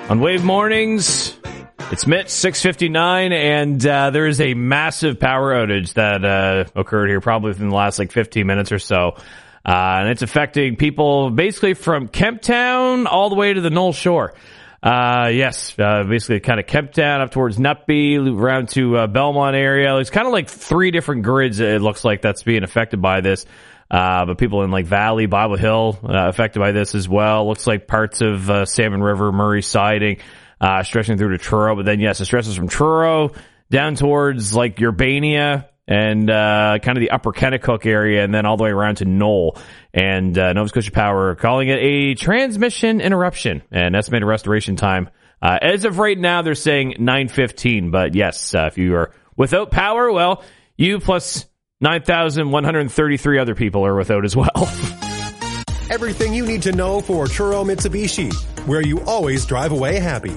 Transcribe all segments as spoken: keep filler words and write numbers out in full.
On Wave Mornings, it's Mitch, six fifty-nine, and uh, there is a massive power outage that uh, occurred here probably within the last like fifteen minutes or so. Uh, and it's affecting people basically from Kemptown all the way to the Knoll Shore. Uh, yes, uh, basically kind of Kemptown up towards Nutby, around to uh, Belmont area. It's kind of like three different grids, it looks like, that's being affected by this. Uh, but people in like Valley, Bible Hill, uh, affected by this as well. Looks like parts of, uh, Salmon River, Murray Siding, uh, stretching through to Truro. But then, yes, it stretches from Truro down towards like Urbania and, uh, kind of the upper Kennecook area and then all the way around to Knoll. And, uh, Nova Scotia Power calling it a transmission interruption and estimated restoration time. Uh, as of right now, they're saying nine fifteen. But yes, uh, if you are without power, well, you plus nine thousand one hundred thirty-three other people are without as well. Everything you need to know for Truro Mitsubishi, where you always drive away happy.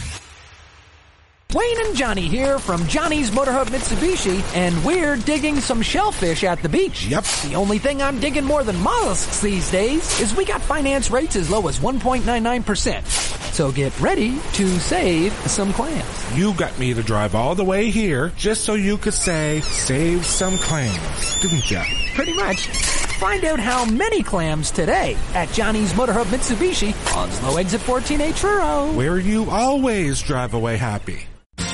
Wayne and Johnny here from Johnny's Motorhub Mitsubishi, and we're digging some shellfish at the beach. Yep. The only thing I'm digging more than mollusks these days is we got finance rates as low as one point nine nine percent. So get ready to save some clams. You got me to drive all the way here just so you could say, save some clams, didn't ya? Pretty much. Find out how many clams today at Johnny's Motorhub Mitsubishi on Slow Exit fourteen A Truro. Where you always drive away happy.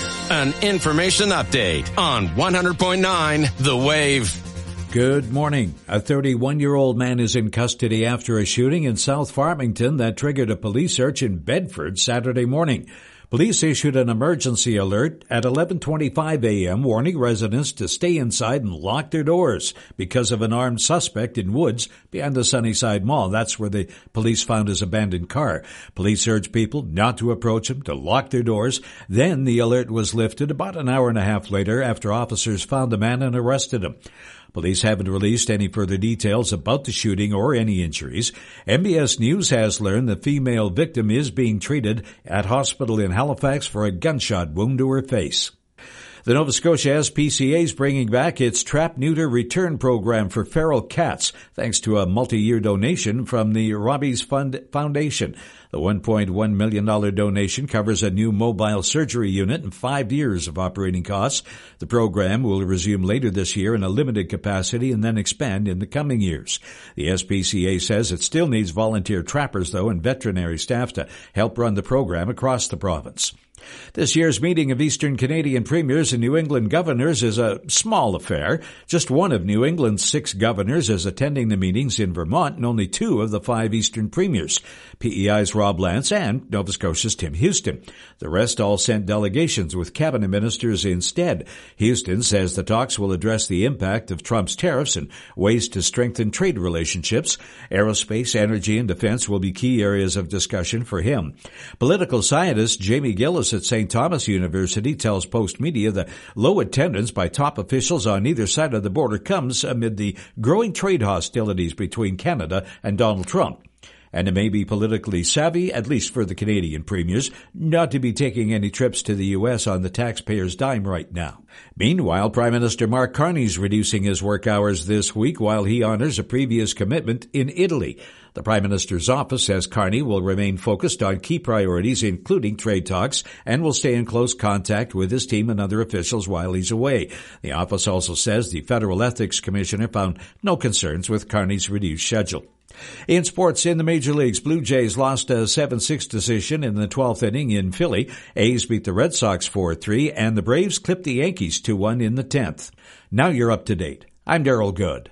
An information update on one hundred point nine The Wave. Good morning. A thirty-one-year-old man is in custody after a shooting in South Farmington that triggered a police search in Bedford Saturday morning. Police issued an emergency alert at eleven twenty-five a.m. warning residents to stay inside and lock their doors because of an armed suspect in woods behind the Sunnyside Mall. That's where the police found his abandoned car. Police urged people not to approach him, to lock their doors. Then the alert was lifted about an hour and a half later after officers found the man and arrested him. Police haven't released any further details about the shooting or any injuries. M B S News has learned the female victim is being treated at hospital in Halifax for a gunshot wound to her face. The Nova Scotia S P C A is bringing back its Trap Neuter Return program for feral cats, thanks to a multi-year donation from the Robbie's Fund Foundation. The one point one million dollars donation covers a new mobile surgery unit and five years of operating costs. The program will resume later this year in a limited capacity and then expand in the coming years. The S P C A says it still needs volunteer trappers, though, and veterinary staff to help run the program across the province. This year's meeting of Eastern Canadian premiers and New England governors is a small affair. Just one of New England's six governors is attending the meetings in Vermont, and only two of the five Eastern premiers, P E I's Rob Lance and Nova Scotia's Tim Houston. The rest all sent delegations with cabinet ministers instead. Houston says the talks will address the impact of Trump's tariffs and ways to strengthen trade relationships. Aerospace, energy, and defense will be key areas of discussion for him. Political scientist Jamie Gillis at Saint Thomas University tells Post Media the low attendance by top officials on either side of the border comes amid the growing trade hostilities between Canada and Donald Trump. And it may be politically savvy, at least for the Canadian premiers, not to be taking any trips to the U S on the taxpayers' dime right now. Meanwhile, Prime Minister Mark Carney's reducing his work hours this week while he honors a previous commitment in Italy. The Prime Minister's office says Carney will remain focused on key priorities, including trade talks, and will stay in close contact with his team and other officials while he's away. The office also says the Federal Ethics Commissioner found no concerns with Carney's reduced schedule. In sports, in the major leagues, Blue Jays lost a seven six decision in the twelfth inning in Philly. A's beat the Red Sox four three, and the Braves clipped the Yankees two one in the tenth. Now you're up to date. I'm Daryl Good.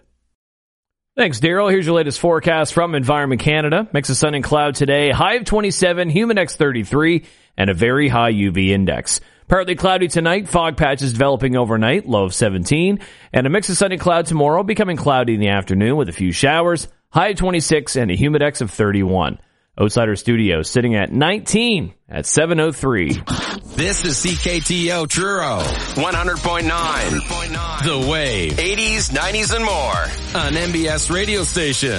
Thanks, Daryl. Here's your latest forecast from Environment Canada. Mix of sun and cloud today, high of twenty-seven, Humidex thirty-three, and a very high U V index. Partly cloudy tonight, fog patches developing overnight, low of seventeen, and a mix of sun and cloud tomorrow, becoming cloudy in the afternoon with a few showers, high of twenty-six, and a Humidex of thirty-one. Outsider Studios sitting at nineteen at seven oh three. This is C K T O Truro, one hundred point nine. The Wave, eighties, nineties, and more on M B S radio station.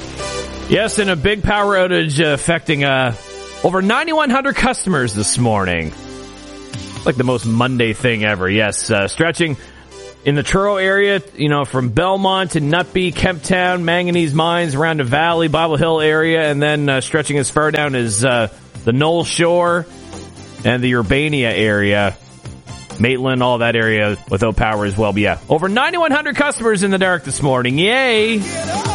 Yes, and a big power outage uh, affecting uh, over ninety-one hundred customers this morning. Like the most Monday thing ever. Yes, uh, stretching in the Truro area, you know, from Belmont to Nutby, Kemptown, Manganese Mines, around to Valley, Bible Hill area, and then uh, stretching as far down as uh, the Knoll Shore, and the Urbania area. Maitland, all that area without power as well. But yeah, over ninety-one hundred customers in the dark this morning. Yay!